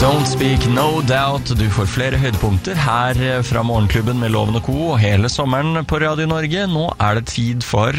Don't Speak, No Doubt. Du får flere høydepunkter her fra Morgenklubben med Loven og Co. Og hele sommeren på Radio Norge. Nå det tid for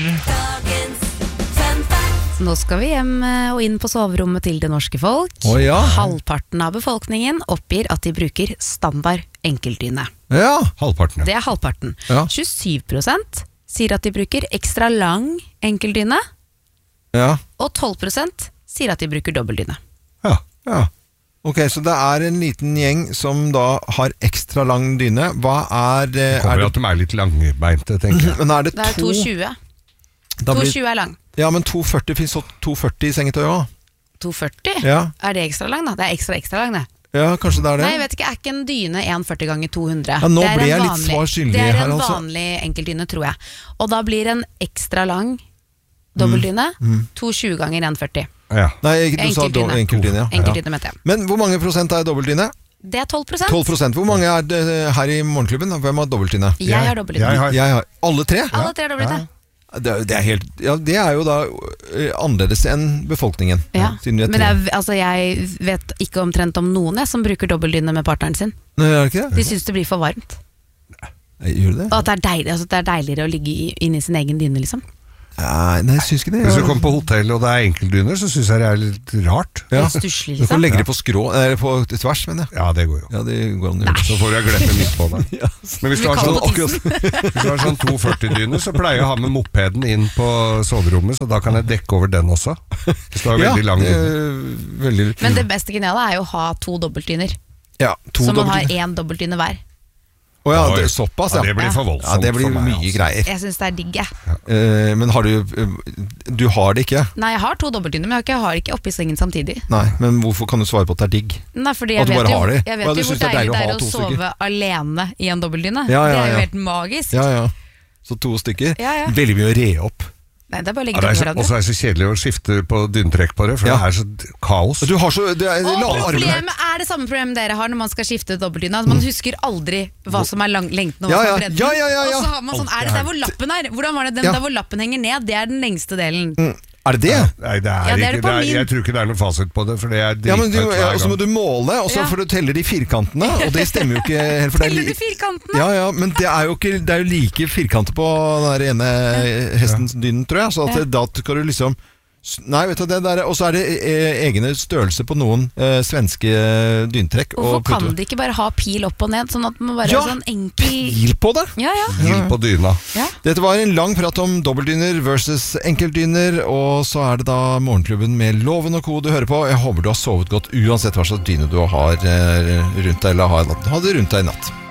Nå skal vi hjem og inn på soverommet til det norske folk. Ja. Halvparten av befolkningen oppgir at de bruker standard enkeltdyne. Ja, halvparten. Det halvparten. Ja. 27% sier at de bruker ekstra lang enkeltdyne, Ja, og 12% sier at de bruker dobbeltdyne. ja, ja. Ok, så det en liten gjeng som da har ekstra lang dyne. Hva Det kommer jo at de litt langbeinte, tenker jeg. Men det Det 2,20. Da blir- 2,20 lang. Ja, men 2,40 finnes 2,40 i sengetøy også. 2,40? Ja. Det ekstra lang da? Det ekstra lang det. Ja, kanskje det det. Nei, jeg vet ikke, ikke en dyne 1,40 ganger 200? Ja, nå Det ble en jeg litt svar skyldig Det her, en altså. vanlig enkeltdyne, tror jeg. Og da blir en ekstra lang dobbeltdyne 2,20 ganger 1,40. Ja. Nei, du sa Enkeltdyne. enkeltdyne, ja. Enkeltdyne, mente jeg. Men hvor mange prosent dobbeltdyne? Det 12%. 12%. Hvor mange det her i Morgenklubben? Hvem har dobbeltdyne? Jeg har dobbeltdyne. Jeg har alle tre? Alle tre har dobbeltdyne. Det helt, ja, det jo da annerledes enn befolkningen. Ja. Siden vi Men tre. jeg vet ikke omtrent om noen som bruker dobbeltdyne med partneren sin. Nei, det ikke det? De synes det blir for varmt. Gjør det? Og at det deilig, altså det deiligere å ligge inni sin egen dyne, liksom. Nei, jeg synes ikke det. Hvis du kommer på hotell og det enkeltdyner, så synes jeg det litt rart. Ja. Litt stusslig, Du kan liksom. legge det på skrå, eller på tvers, mener jeg. Ja, det går jo. Ja, det går an å gjøre. Så får du gleppe midt på deg. Ja. Men hvis du har kaldt sånn, på tissen. hvis du har sånn 240-dyne, så pleier jeg å ha med mopeden inn på soverommet, så da kan jeg dekke over den også. Hvis du har veldig lang dyne. Veldig. Men det beste geniale jo å ha 2 dobbeltdyner. Ja, to Så man har dobbeltdyne. 1 dobbeltdyne hver. Å ja, Oi. såpass, Ja, ja. det blir for Ja, voldsomt det blir for meg, mye altså. greier. Jeg synes det digg, jeg. Men har du har det ikke? Nei, jeg har 2 dobbeltdyner, men jeg har ikke oppi sengen samtidig. Nei, men hvorfor kan du svare på at det digg? Nei, fordi At jeg du vet bare jo, har det. jeg vet Ja, du jo hvor synes det deilig det å ha å 2 stykker. sove alene i en dobbeltdyne. Ja, ja, Det jo ja. helt magisk. Ja, ja. Så 2 stykker. Ja, ja. Veldig mye å re opp. Nei, det bare å Ja, legge det det så, over også hverandre. så kjedelig å skifte på dyntrekk på det, for Ja. det så kaos. Du har så det Og lave armer. problemet det samme problemet dere har når man skal skifte dobbeltdyne. Altså, man husker aldri hva som lengden og hva Ja, som ja. bredden. Ja, ja, ja, ja. Og så har man sånn, det der hvor lappen Hvordan var det den Ja. der hvor lappen henger ned? Det den lengste delen. Det det? Nei, det Ja, det ikke, på min. jeg tror ikke det noe fasit på det, for det Ja, men dritfett hver og så må gang. du måle, og så Ja. får du telle de firkantene, og det stemmer jo ikke helt. For det Teller du li- firkantene? Ja, ja, men det jo ikke, det jo like firkanter på den der ene hestens dynen, tror jeg. Så at da skal du liksom Nei, vet du det der, og så det egne størrelse på noen svenske dyntrekk. Hvorfor kan de ikke bare ha pil opp og ned, sånn at man bare Ja, sånn enkel pil på det? Ja, ja. Gild på dyna. ja. Dette var en lang prat om dobbeltdyner versus enkeltdyner, og så det da Morgenklubben med Loven og Co. du hører på. Jeg håper du har sovet godt uansett hva slags dyne du har rundt deg, eller hadde rundt deg i natt.